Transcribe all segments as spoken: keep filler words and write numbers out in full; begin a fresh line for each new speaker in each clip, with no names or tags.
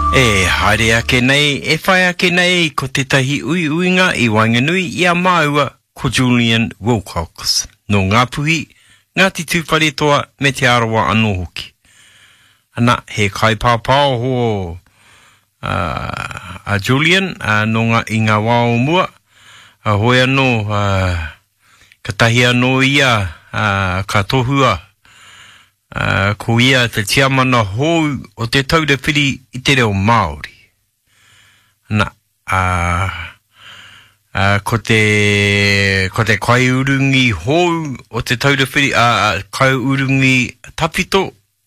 E haere ake nei, e whai ake nei ko te tahi ui uinga I Wainganui I a maua ko Julian Wilcox. No ngā puhi, Ngāti Tūwharetoa me te arawa anō hoki. Ana, he kai pāpāo ho uh, a Julian, uh, no ngā I ngā wao mua, a hoi anō, uh, ka tahi anō ia, uh, ka tohua, Uh, ko ia te tiamana hou o te taura whiri I te reo Māori. Na, uh, uh, ko te, ko te kai urungi hou o te taura whiri, uh, kai urungi tapito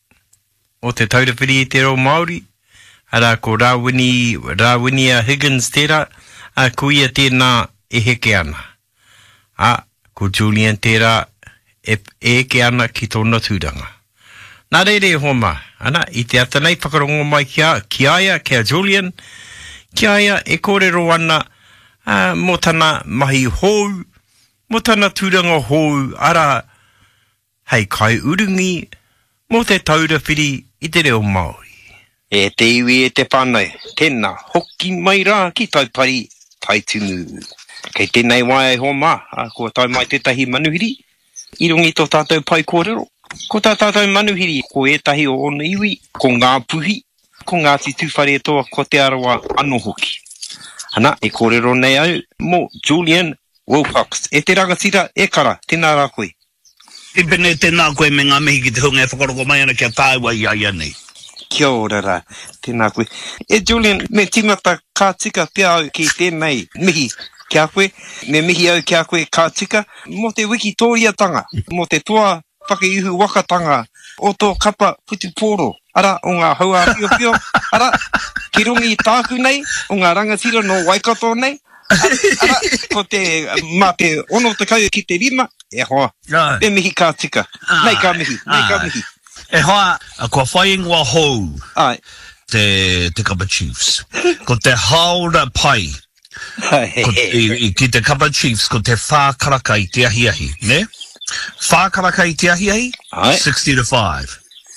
o te taura whiri I te reo Māori. Ara ko Rawini, Rawinia Higgins tērā, uh, ko ia tēnā e heke ana. A, ko Julian tērā e, e heke ana ki tōna tūranga. Nā reire homa, ana, I te atanei whakarongo mai kia, ki aia, kia Julian, ki aia e kōrero ana uh, mo tana mahi hou, mo tana tūranga hou, ara, hei kai urungi, mo te taura whiri I te reo Māori. E te iwi e te whānau, tēnā, hoki mai rā ki tai pari, tai tunu. Kei tēnei wai homa, uh, kua tai mai te tahi manuhiri, I rungi tō tātou pai kōrero. Ko tā tātou manuhiri, ko etahi o ono iwi, ko ngā puhi, ko Ngāti Tūwharetoa, ko te arawa anō hoki. Ana, e kōrero nei au, mo Julian Wilcox. E te rangatira, e kara, tēnā rā koe.
I pene tēnā koe me ngā mihi ki te hunga e whakaroko mai ana kia tāua I aia nei.
Kia ora rā, tēnā koe. E Julian, me timata kā tika pia au ki tēnei mihi kia koe, me mihi au kia koe kā tika, mo te wiki tōriatanga, mo te toa whakaiuhu wakatanga o tō kapa putu pōro. Ara, o ngā haua pio pio. Ara, ki rungi tāku nei, o ngā rangatira no Waikato nei. Ara, ko te, mā te ono te kau ki te rima, e hoa, e mihi kā tika. Nei kā mihi, nei kā mihi.
E hoa, kua whaingoa hou,
Ai.
te, te Kapa Chiefs. Ko te haura pai, ko, i, i, ki te Kapa Chiefs, ko te whākaraka I te ahi ahi, ne? Whākaraka I te ahi ahi, sixty to five.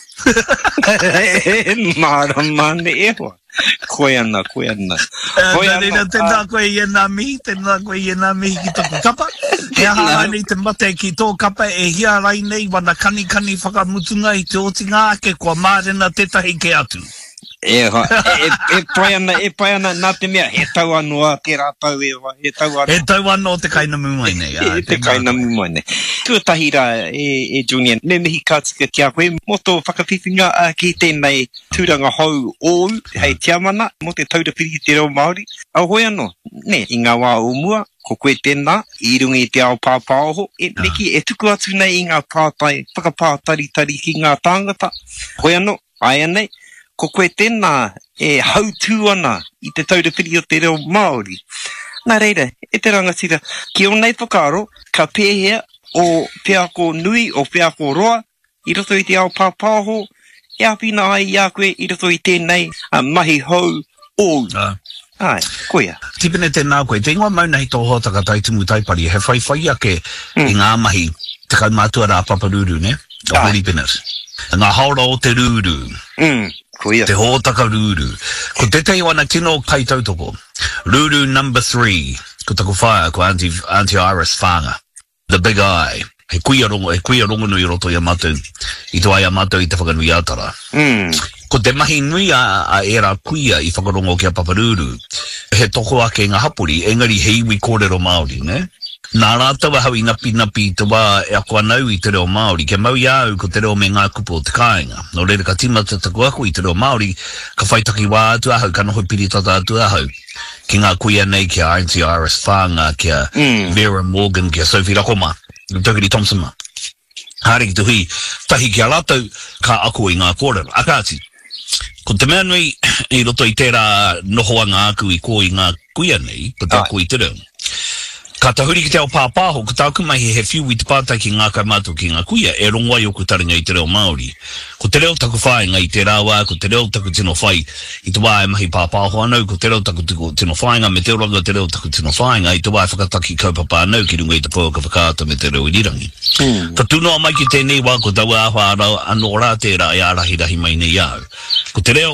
Mara mane e hoa. Koe ana, koe ana.
Koe ana. Tēnā koe I ena mihi, tēnā koe I ena mihi ki tōku kapa. E aha nei te mate ki tō kapa e hia rai nei wana kani kani whakamutunga I te otinga ake kua mārena tetahi ke atu.
E ha, e, e pai ana, e pai ana nā te mea, he tau anua te rātau e wa, he tau anua.
He tau anua te kainamu mai nei.
E te kainamu mai nei. Tuatahi rā, e, e Julian, me mihi kātika kia koe, mo tō whakawhiwhinga uh, ki tēnei tūranga hou ou, hei tiamana, mo te taura whiri te reo Māori. Au hoi anō, ne, I ngā wā o mua, ko koe tēnā, I rungi te ao pāpāoho, e neki e tuku atu nei I ngā pātai, whakapātari-tari ki ngā tāngata. Hoi anō, ai anei, ko koe tēnā e hautū ana I te taura whiri o te reo Māori. Nā reira, e te rangatira, ki o nei whakaro, ka pēhea o peako nui o peako roa, I roto I te ao pāpāho, e apina ai I a koe I roto I tēnei a mahi hou o.
Uh.
Ai, koea.
Tipene tēnā koe, te ingoa mauna I tō hōtaka taitumu taipari, he whai whai ake mm. I ngā mahi, te kaumātua rā paparuru, ne? O Willie Bennett. Ngā haora o te rūru.
Mm. Koea.
Te hōtaka rūru. Ko te tei wana kino kai tautoko. Rūru number three. Ko taku whaia, ko Auntie, Auntie Iris Whanga. The Big Eye. He kuia rongo, he kuia rongo nui roto I a matu. I to ai a matu I te whakanui atara.
Mm.
Ko te mahi nui a, a era kuia I whakarongo ki a paparuru. He toko ake ngā hapuri, engari he iwi kōrero Māori, ne? Nā rātawa hau I napi napi te wā e ako anau I te reo Māori, ke mau iau ko te reo me ngā kupu o te kāinga. Nō reira ka timata taku aku I te reo Māori, ka whaitaki wā atu ahau, ka noho piri tata atu ahau. Ki ngā kuia nei kia Auntie Iris Whanga, kia mm. Vera Morgan, kia Sophie Rakoma, Tukiri Thompson ma. Hāre ki tuhi, tahi kia rātau, ka ako I ngā kōrero. Akāti, ko te mea nui, I roto I tērā nohoanga aku I ko I ngā kuia nei, ko te ako I te reo. Ka tahuri ki te ao pāpāho, ka tāku mai he whiu I te pātai ki ngā kaimātu ki ngā kuia, e rongoa I oku taringa I te reo Māori. Ko te reo taku whaenga I te rāua, ko te reo taku tino whai I te wā e mahi pāpāho anau, ko te reo taku tino whaenga, me te oranga te reo taku tino whaenga, I te wā e whakataki kaupapa anau ki runga I te pōka whakaata me te reo irirangi. Mm. Ka tūnoa mai ki tēnei wā, ko tau āwha anō rā tērā e ārahi rahi mai nei au. Ko te reo,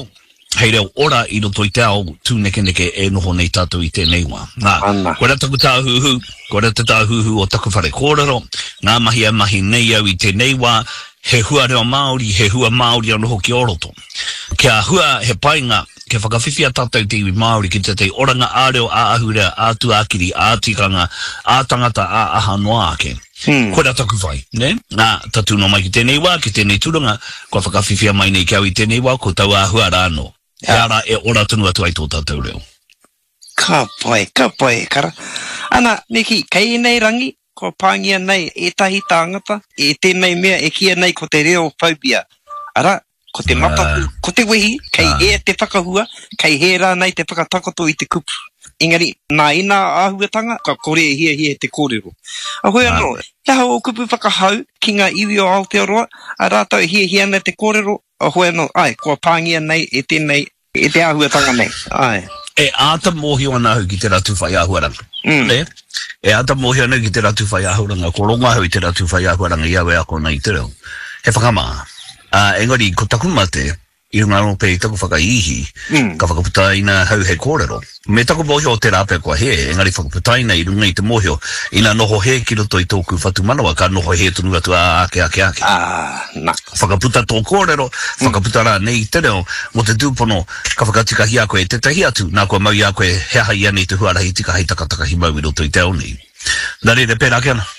hei reo ora i roto i te ao tūneke neke e noho nei tātou i tēnei wā. Nā, koe rata ku tāhuhu, koe rata tāhuhu o taku whare kōrero, ngā mahi a mahi nei au i tēnei wā, he hua reo Māori, he hua Māori anoho ki oroto. Kia hua he painga, ke whakawhiwhia tātou te iwi Māori ki te te oranga āreo a ahurea, a tuakiri, a tikanga, a tangata, a aha noa ake. Hmm. Koe rata ku whai, ne? Nā, tatu no mai ki tēnei wā, ki tēnei turanga, koe whakawhiwhia mai nei ki au i tēnei wā, ko tau a hua rāno. He ara e ora tunu atu ai tō tātou reo.
Ka pai, ka pai, kara. Ana, neki, kei nei rangi, ko pāngia nei e tahi tāngata, e tēnei mea e kia nei ko te reo phobia. Ara, ko te mataku, uh, ko te wehi, kei uh. e te whakahua, kei he rā nei te whakatakoto i te kupu. Engari, nā ina āhuatanga, ka kore e hia hia te kōrero. A hoi anō, uh. Ia hau o kupu whakahau, ki ngā iwi o Aotearoa, a rātau hia hia nei te kōrero, a hoi anō, ai, kua pāngia nei e tēnei, e te āhuatanga nei. Ai.
E āta mōhio ana hau ki te ratu whai āhuaranga. Mm. Ne? E āta mōhio ana ki te ratu whai āhuaranga, ko ronga hau i te ratu whai āhuaranga i awe ako nei te reo. He whakamaa. Uh, engari, ko taku mate, i runga no pe i taku whakaihi, mm. ka whakaputaina hau he kōrero. Me taku mōhio o te rāpea kua he, engari whakaputaina i runga i te mōhio, ina noho he ki roto i tōku whatu manawa, ka noho he tunu atu a ake ake ake.
Ah, na.
Whakaputa tō kōrero, whakaputa rā nei te reo, mo te tūpono, ka whakatika hi a koe te tahi atu, nā koe mau i a koe hea hai ane i te huarahi tika hei takataka hi mau i roto i te au nei. Nā re, re pērā ke ana.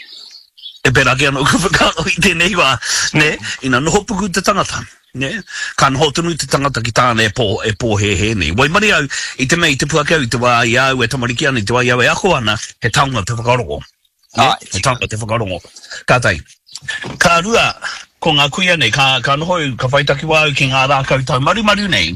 E pērā ke ana o ka whakaro i tēnei wā, ne, ina noho puku te tangata. Ne, ka noho tunu te tangata ki tāna e pō, e pō he he nei. Wai mari au, i te mei, i te puake au, i te wā i au, e tamariki ana, i te wā i au e ako ana, he taunga te whakarongo. Ne, he taunga te whakarongo. Ka tai. Ka rua, ko ngā kuia nei, ka, ka noho, ka whaitaki wā au ki ngā rākau tau maru maru nei,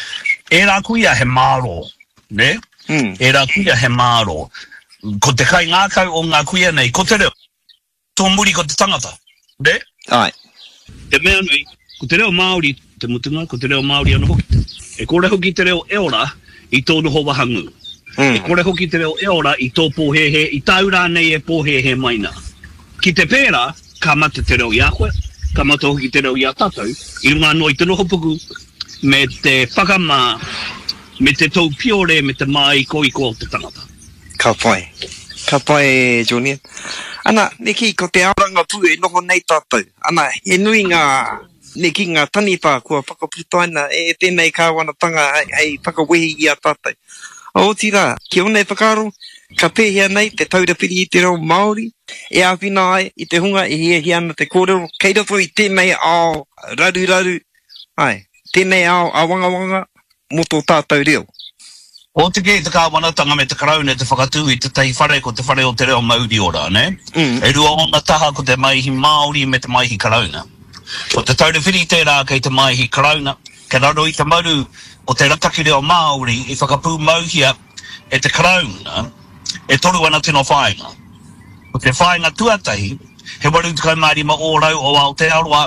e rā kuia he māro, ne? Mm. E rā kuia he māro. Ko te kai ngā kau o ngā kuia nei, ko te reo, tō muri ko te tangata, ne?
Ai.
Te mea nui, ko te reo Māori, te mutunga, ko te reo Māori ano hoki. E kore hoki te reo eora i tō noho wahangu. Mm. E kore hoki te reo eora i tō pōhehe, i taura nei e pōhehe maina. Ki te pēra, ka mate te reo i a koe, ka mate hoki te reo i a tātou, i runga no i te noho puku, me te whakamā, me te tau piore, me te mai koiko o te tangata.
Ka pai. Ka pai, Julian. Ana, neki, ko te auranga pu e noho nei tātou. Ana, e nui ngā neki ngā taniwha kua whakaputaina e tēnei kāwanatanga hei, hei whakawehi i a tātou. O tira, ki onei whakaro, ka pēhia nei te taurapiri i te reo Māori, e āwhina ai i te hunga e hia hia ana te kōrero, kei roto i tēnei ao raru raru, ai, tēnei ao a wanga wanga, mo tō tātou reo.
O te kei te kāwanatanga me te karaune te whakatū i te tahi whare ko te whare o te reo Māori ora, ne? Mm. E rua ona taha ko te maihi Māori me te maihi karauna. O te taurewhiri tērā kei te maihi karauna, ke raro i te maru o te rataki reo Māori i whakapū mauhia e te karauna, e toru ana tino whainga. O te whainga tuatahi, he waru te kaumārima o rau o Aotearoa,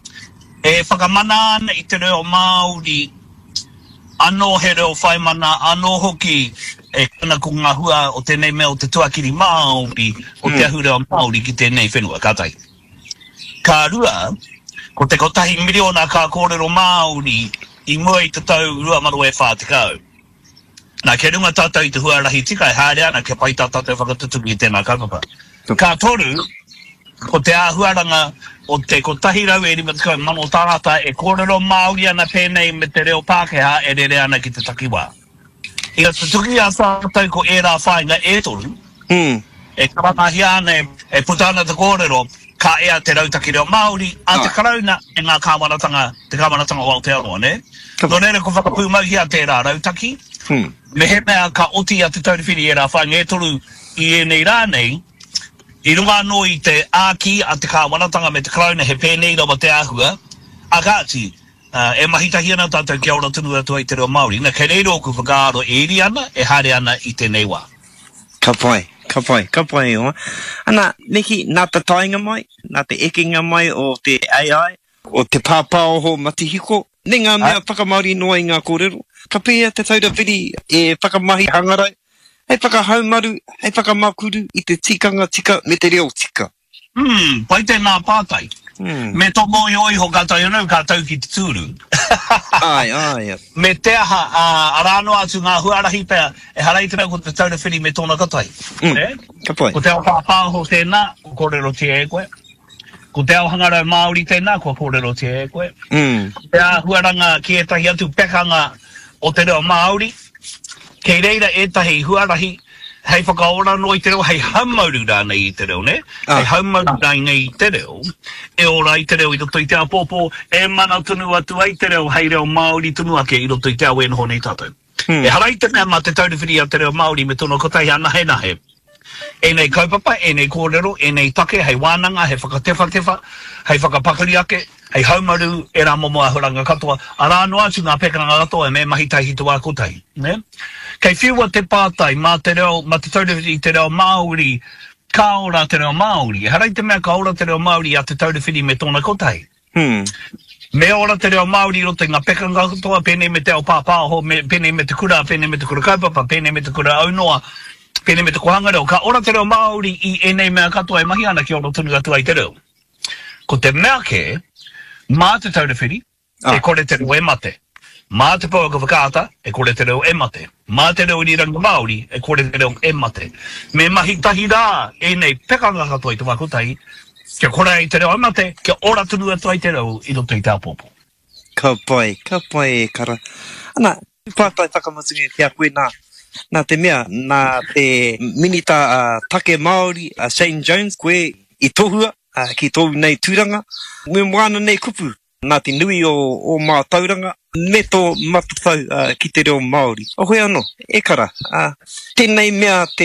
e whakamana ana i te reo Māori, ano he reo whaimana, ano hoki e kana ko ngā hua o tēnei mea o te tuakiri Māori, o te ahu reo Māori ki tēnei whenua, kātai. Ka rua, ko te kotahi miriona ka kōrero Māori i mua i te tau rua maro e whātikau. Nā ke runga tātou i te huarahi tika e haere ana ke pai tātou whakatutuki i tēnā kaupapa. Ka toru, ko te āhuaranga o te kotahi rau e rima tikau mano tāngata e kōrero Māori ana pēnei me te reo Pākehā e rere ana ki te takiwā. I a te tuki a tātou ko e rā whainga e toru, mm. e karamahi ana e, e putana te kōrero, ka ea te rautaki reo Māori, a te karauna e ngā kāwanatanga, te kāwanatanga o Aotearoa, ne? No nere ko whakapū mauhi a te rā rautaki, hmm. me he mea ka oti a te taurewhiri e rā whainga e toru i e nei rā nei, i runga no i te āki a te kāwanatanga me te karauna he pēnei rawa te āhua, a kāti, uh, e mahitahi ana tātou kia ora tunu atu ai te reo Māori, na kei reiro ku whakaaro e iri ana, e haere ana i tēnei wā.
Ka pai. Ka pai, ka pai o. Ana, neki, nā te tainga mai, nā te ekinga mai o te A I, o te pāpao ho matihiko, ne ngā mea ah. whakamauri noa i ngā kōrero. Ka pēa te taurewhiri e whakamahi hangarai, hei whakahaumaru, hei whakamakuru i te tikanga tika me te reo tika.
Hmm, pai te nā pātai. Me to mo i ho ka tai no ka tau ki te tūru.
Ai, ai.
Me te aha a arano atu ngā huarahi pea e harai tera ko te taura whiri me tōna katai.
Mm. Ka pai.
Ko te ao pāpā ho tēnā, ko kōrero te e koe. Ko te ao hangara Māori tēnā, ko kōrero te e koe.
Mm.
Te a huaranga ki e tahi atu pekanga o te reo Māori. Kei reira e tahi huarahi hei whakaora no i te reo, hei haumauru rānei i te reo, ne? Ah. Hei haumauru rānei i te reo, e ora i te reo i roto i te ao pōpō, e mana tunu atu ai te reo, hei reo Māori tunu ake i roto i te ao e noho nei tātou. Hmm. E harai te mea ma te taurewhiri a te reo Māori me tono kotai a nahe nahe. E nei kaupapa, e nei kōrero, e nei take, hei wānanga, hei whakatefa tefa, hei whakapakari ake, hei haumaru e rā momo ahuranga katoa, a rā no atu ngā pekaranga katoa e me mahi tai hitu a kotai, ne? Kei whiua te pātai, mā te reo, mā te taurewhiri te reo Māori, ka ora te reo Māori, e harai te mea ka ora te reo Māori a te taurewhiri me tōna kotai.
Hmm.
Me ora te reo Māori roto ngā pekaranga katoa, pēnei me te ao pāpāho, pēnei me te kura, pēnei me te kura kaupapa, pēnei me te kura aunoa, pēnei me te kohanga reo, ka ora te reo Māori i enei mea katoa e mahi ana ki ora tunu atu ai te reo. Ko te mea ke, mā te taurewhiri, ah. e kore te reo e mate. Mā te pāua ka whakaata, e kore te reo e mate. Mā te reo ni ranga Māori, e kore te reo e mate. Me mahi tahi rā, e nei pekanga katoa i te wakutai, kia kore ai te reo e mate, kia ora tunu atu ai te reo i roto i te apopo.
Ka pai, ka pai e kara. Ana, pātai whakamutungi kia koe nā, nā te mea, nā te minita uh, take Māori, uh, Shane Jones, koe i tohua, uh, ki tōu nei tūranga. Me moana nei kupu, nā te nui o, o mā tauranga, me tō matutau uh, ki te reo Māori. O hoi anō, e kara, uh, tēnei mea te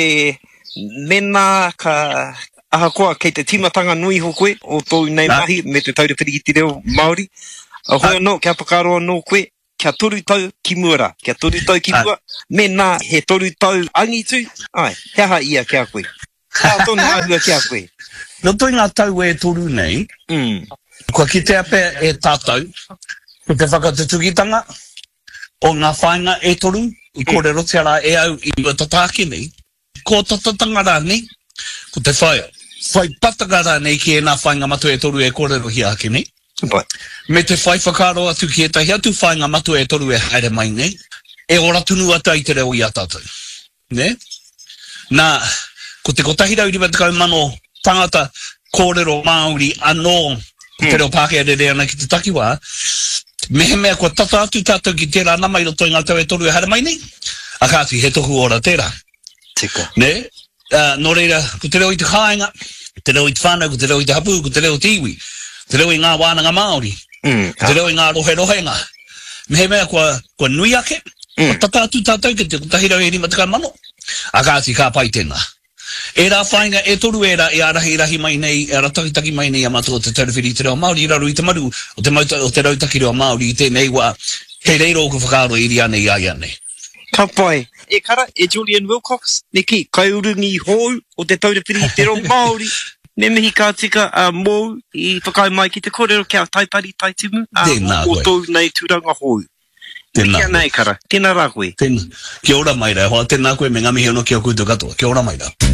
mena ka ahakoa kei te timatanga nui ho koe, o tōu nei mahi, me te taurewhiri ki te reo Māori. O hoi anō, kia pakaroa nō koe, kia toru tau ki muara, kia toru tau ki mua, me nā he toru tau angitu, ai, he aha ia kia koe. Kā tōna ahua kia koe.
Roto i ngā tau e toru nei,
Mm.
kua ki te ape e tātou, ko te whakatatukitanga o ngā whainga e toru, i kōrero te ara e au i ua tataake nei, ko tatatanga rā nei, ko te whai, whai pataka rā nei ki e ngā whainga matu e toru e kōrero hi ake nei.
But,
Me te whai whakaro atu ki e tahi atu whainga matu e toru e haere mai nei, e ora tunu atu i te reo i a tātou. Ne? Nā, ko te kotahi rau riwa te kau mano tangata kōrero Māori anō te reo Pākehā rere ana ki te takiwā, mehe mea kua tata atu tātou ki tērā nama i roto i ngā tau e toru e haere mai nei, a kāti he tohu ora tērā.
tika.
Ne? Uh, nō reira, ko te reo i te kāinga, te reo i te whānau, ko te reo i te hapu, ko te reo i te iwi, te reo i ngā wānanga Māori,
Mm.
ko te reo i ngā rohe rohenga. Mehe mea kua, kua nui ake,
Mm.
kua tata atu tātou ki te kotahi rau e rima te mano, a kāti kā pai tēnā. E rā whainga e toru e rā e arahi rahi mai nei, e ratakitaki mai nei a matua te taurewhiri te reo Māori, i raru i te maru o te, mauta, o te rautaki reo Māori i tēnei wā, kei reiro o ka whakaaro i ria nei ai ane.
Ka pai. E kara, e Julian Wilcox, ne ki kaurungi hou o te taurewhiri te reo Māori. Ne mihi ka tika uh, mō i whakai mai ki te kōrero kia taipari tai timu.
Tēnā
O
koe.
tōu nei tūranga hou.
Tēnā
Kia nei kara. Tēnā rā koe.
Tēnā, kia ora mai rā, hoa tēnā koe me ngamihi ono kia kūtu katoa, kia ora mai rā.